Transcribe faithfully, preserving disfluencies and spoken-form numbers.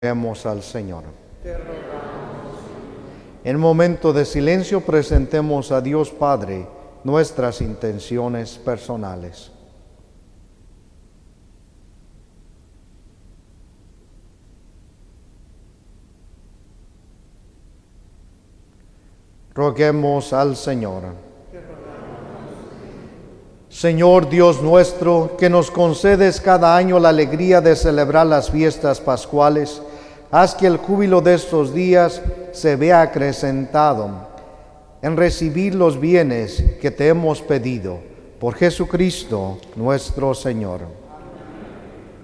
Roguemos al Señor. En momento de silencio presentemos a Dios Padre nuestras intenciones personales. Roguemos al Señor. Señor Dios nuestro, que nos concedes cada año la alegría de celebrar las fiestas pascuales, haz que el júbilo de estos días se vea acrecentado en recibir los bienes que te hemos pedido. Por Jesucristo nuestro Señor.